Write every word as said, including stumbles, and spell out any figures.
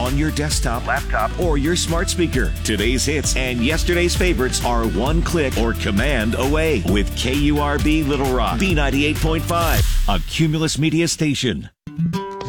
on your desktop, laptop, or your smart speaker. Today's hits and yesterday's favorites are one click or command away with K U R B Little Rock, B ninety-eight point five, a Cumulus Media station.